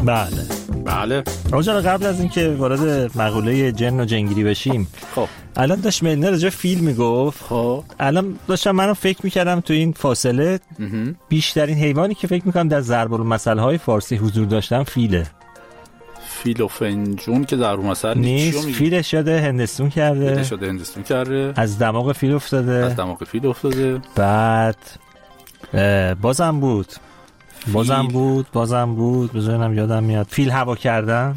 بله. آقا قبل از اینکه وارد مقوله جن و جنگیری بشیم، خب الان داشت ملنر راجع فیل میگفت. خب الان داشتم منو فکر میکردم تو این فاصله بیشترین حیوانی که فکر میکنم در ضرب المثل های فارسی حضور داشتم فیله. فیل و فنجون که ضرب المثل نیست، فیل شده هندستون کرده. از دماغ فیل افتاده. بعد بازم بود بذارینم یادم میاد. فیل هوا کردن.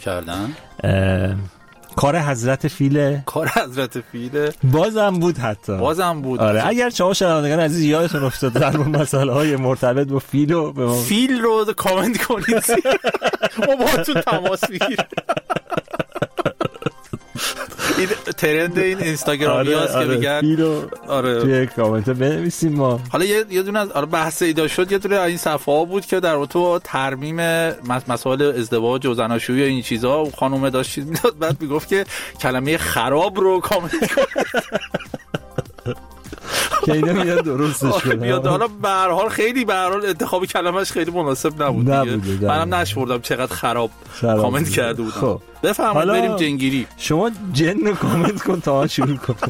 کار حضرت فیله. بازم بود. آره اگر شما شنوندگان عزیز یادتون افتاد در مسائل مرتبط با فیل رو کامنت کنید. ما با تو تماس میگیریم. این ترند این اینستاگرامی هاست که میگن آره توی کامنت بنویسیم. ما حالا یه دونه از بحث ایجاد شد، یه دونه این صفحه ها بود که در تو ترمیم مسائل ازدواج و زناشویی و این چیزا خانومه داشت چیز میداد، بعد میگفت که کلمه خراب رو کامنت کنید که اینه میاد درستش کنه. حالا به هر حال خیلی انتخاب کلمش خیلی مناسب نبود دیگه. منم نشوردم چقدر خراب کامنت کرده بودم. خب بفرمایید بریم جنگیری. شما جن رو کامنت کن تا من شروع کنم.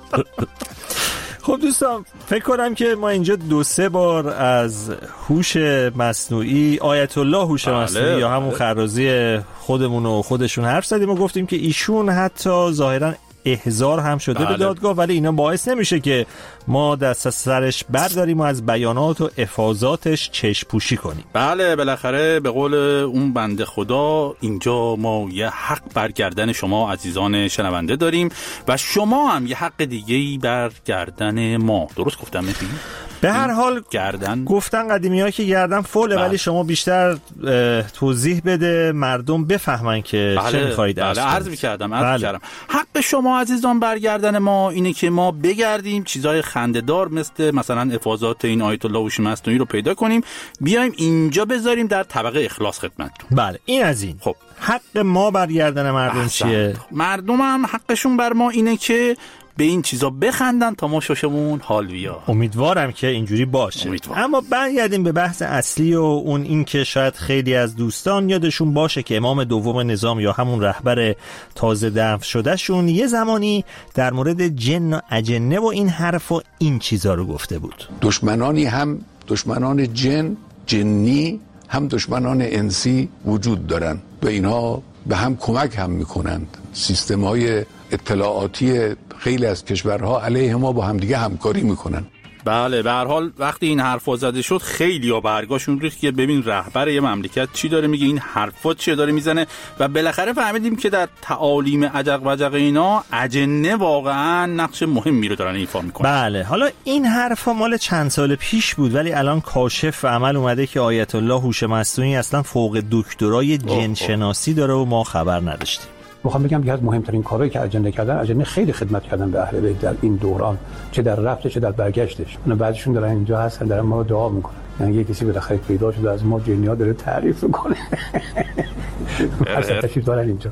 خب دوستان، فکر کنم که ما اینجا 2-3 بار از هوش مصنوعی، آیت الله هوش مصنوعی یا همون خرازی خودمون و خودشون حرف زدیم و گفتیم که ایشون حتی ظاهراً احضار هم شده به دادگاه، ولی اینا باعث نمیشه که ما دست از سرش برداریم و از بیانات و افاضاتش چشم پوشی کنیم. بله بالاخره به قول اون بنده خدا اینجا ما یه حق برگردن شما عزیزان شنونده داریم و شما هم یه حق دیگه‌ای برگردن ما. درست گفتم مهدی؟ به هر حال گردن گفتن قدیمی‌ها که گردن فوله، ولی شما بیشتر توضیح بده مردم بفهمن که چه می‌خواید. عرض می‌کردم. حق شما عزیزان برگردن ما اینه که ما بگردیم چیزای خنده‌دار مثلا افاضات این آیت الله هوش مصنوعی رو پیدا کنیم، بیایم اینجا بذاریم در طبقه اخلاص خدمتتون. بله این از این. خب حق ما برگردن مردم چیه؟ مردم هم حقشون بر ما اینه که به این چیزا بخندن تا ما ششمون حال بیاد. امیدوارم که اینجوری باشه. اما برگردیم به بحث اصلی و اون این که شاید خیلی از دوستان یادشون باشه که امام دوم نظام یا همون رهبر تازه دفن شده شون یه زمانی در مورد جن و اجنه و این حرف و این چیزا رو گفته بود. دشمنانی هم دشمنان جنی هم دشمنان انسی وجود دارن و اینها به هم کمک هم میکنند. سیستم‌های اطلاعاتی خیلی از کشورها علیه ما با همدیگه همکاری میکنن. بله به هر حال وقتی این حرفا زده شد خیلی‌ها برگاشون ریخت که ببین رهبر یه مملکت چی داره میگه، این حرفا چی داره میزنه و بالاخره فهمیدیم که در تعالیم عجق وجق اینا اجنه واقعا نقش مهمی رو دارن ایفا میکنن. بله حالا این حرفا مال چند سال پیش بود، ولی الان کاشف عمل اومده که آیت الله هوش مصنوعی اصلا فوق دکترای جن شناسی داره و ما خبر نداشتیم. میخوام بگم که از مهمترین کارهایی که اجنه خیلی خدمت کردن به اهل بیت در این دوران، چه در رفتش چه در برگشتش. اونا بعضیشون دارن اینجا هستن دارن ما رو دعا میکنن، یعنی یه کسی بالاخره پیدا شده از ما جنیا داره تعریف میکنه. اصلا تشریف دارن اینجا.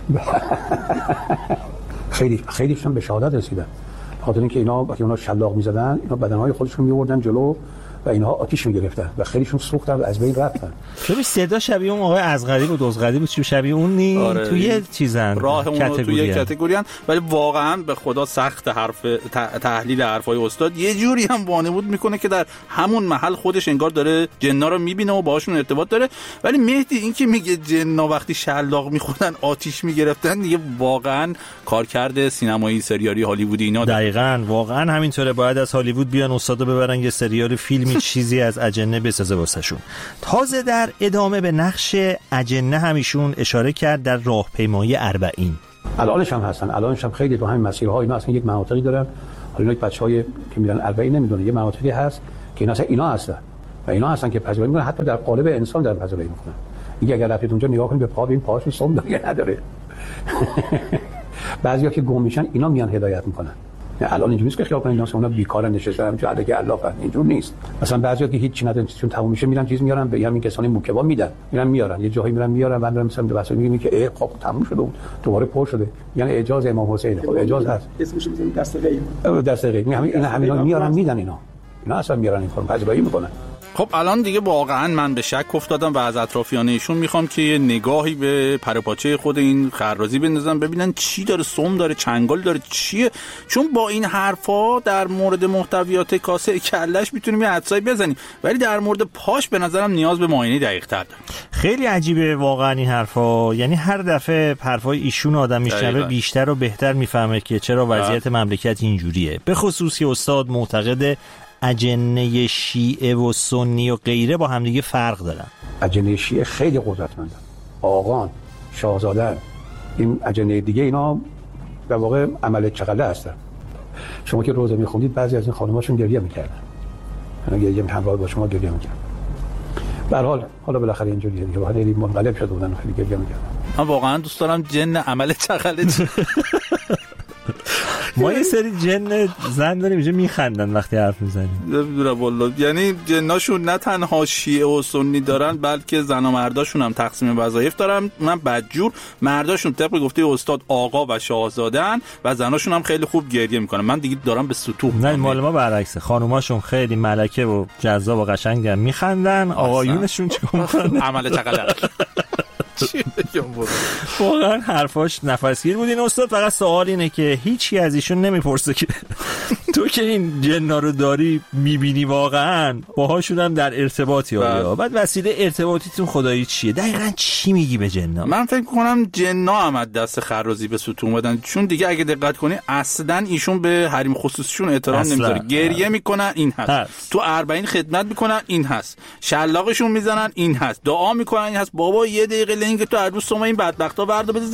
خیلیشون به شهادت رسیدن، خاطر اینکه اینا وقتی اونا شلاق میزدن اینا بدنهای خودشون میوردن جلو و اینها آتیش میگرفتن و خیلیشون سوختن و از بین رفتن. چه صدا شبیه اون آقای ازغری بود، دوزغری بود، شبیه اون نی. آره توی چیزن راه اون توی کاتگوری ان، ولی واقعا به خدا سخت حرف تحلیل حرفای استاد یه جوری هم وانمود میکنه که در همون محل خودش انگار داره جنا رو میبینه و باهاشون ارتباط داره. ولی مهدی این که میگه جنا وقتی شلاق میخوردن آتیش میگرفتن دیگه واقعا کارکرد سینمایی سریالی هالیوودی اینا دقیقاً واقعا همینطوره. باید از هالیوود بیان استادو ببرن یه سریال فیلمی چیزی از اجنه بسازه واسهشون. تازه در ادامه به نقش اجنه همیشون اشاره کرد در راهپیمایی 40. الانش هم خیلی تو همین مسیرها اینا اصلا یک مناطقی دارن. حالا اینا بچهای که میرن 40 نمیدونه یه مناطقی هست که اینا هستن و اینا هستن که پذیرایی میکنن، حتی در قالب انسان در پذیرایی میکنن. میگه اگر رفتید اونجا نگاه کنید به پا ببین پاهاشون سم داره نداره. بعضیا که گم میشن اینا میان هدایت میکنن. الان اینجوری نیست که خیال کنید اونا بیکارن نشستن همینجا علیه الله فن، اینجور نیست. مثلا بعضیا که هیچ چی ندارن چون تموم میشه میرن چیز میارن به همین کسانی موکبا میدن، میارن یه جایی میارن بعد مثلا به واسه میگن که خب تموم شده دوباره پر شده، یعنی اجازه امام حسین. خب اجازه هست اسمش میذاریم دست غیب میگم همینا میارن میدن اینا اصلا میارن این کارو پذیرایی میکنن. خب الان دیگه واقعا من به شک افتادم و از اطرافیان ایشون میخوام که یه نگاهی به پرپاچه خود این خرازی بندازن، ببینن چی داره، سم داره، چنگال داره، چیه. چون با این حرفا در مورد محتویات کاسه کلش میتونیم یه حدسایی بزنیم، ولی در مورد پاش به نظرم نیاز به معاینه دقیق‌تر داره. خیلی عجیبه واقعا این حرفا، یعنی هر دفعه حرفای ایشون آدم میشنوه بیشتر و بهتر میفهمه که چرا وضعیت مملکت اینجوریه. به خصوص که استاد معتقد اجنه شیعه و سنی و غیره با همدیگه فرق دارن. اجنه شیعه خیلی قدرتمندن، آقان، شاهزاده، این اجنه دیگه اینا در واقع عمل چغله هستن. شما که روزه میخوندید بعضی از این خانماشون گریه میکردن، اینا گریه همراه با شما گریه میکردن. به هر حال حالا بالاخره اینجوریه دیگه، بعد این منقلب شده بودن خیلی گریه میکردن. من واقعا دوست دارم جن عمل چغله ما یه سری جن زن داریم اینجا میخندن وقتی حرف میزنیم. نمیدونم والله، یعنی جناشون نه تنها شیعه و سنی دارن بلکه زن و مرداشون هم تقسیم وظایف دارن. من بدجور، مرداشون طبق گفته استاد آقا و شاهزاده‌ان و زناشون هم خیلی خوب گریه میکنن. من دیگه دارم به سطوح. نه مال ما برعکسه، خانوماشون خیلی ملکه و جذاب و قشنگن میخندن، آقایونشون چیکار میکنن؟ عمل چغله. واقعا حرفاش نفسگیر بود این استاد. فقط سوال اینه که هیچی از ایشون نمیپرسه که تو که این جنا رو داری میبینی واقعا باهاشون هم در ارتباطی آیا؟ بعد وسیله ارتباطیتون خدایی چیه؟ دقیقاً چی میگی به جنا؟ من فکر کنم جنا هم از دست خرازی به ستون اومدن، چون دیگه اگه دقت کنی اصلا ایشون به حریم خصوصیشون احترام نمیذاره. گریه میکنن این هست، تو 40 خدمت میکنن این هست، شلاقشون میزنن این هست، دعا میکنن این هست. بابا یه دقیقه لنگ تو هر روز شما این بدبختا وردا بده